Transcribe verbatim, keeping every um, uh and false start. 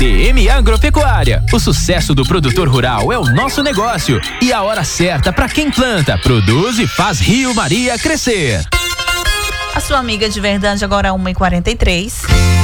D M Agropecuária. O sucesso do produtor rural é o nosso negócio e a hora certa para quem planta, produz e faz Rio Maria crescer. A sua amiga de verdade agora é uma e quarenta e três.